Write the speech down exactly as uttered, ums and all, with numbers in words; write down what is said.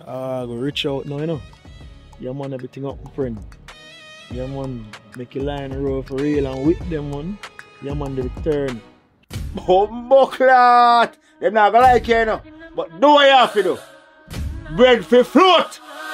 Ah, go reach out now, you know. Yeah, man, everything up, my friend. Yeah, man, make a line roll for real and whip them, man. Yeah, man, the return. Bumbleclot! Them not gonna like you, you know. But do what you have to do. Bread for float!